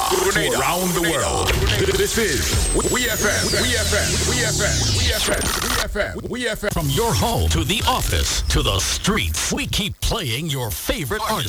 to around the world. This is We FM. We FM. From your home to the office to the streets, we keep playing your favorite artists.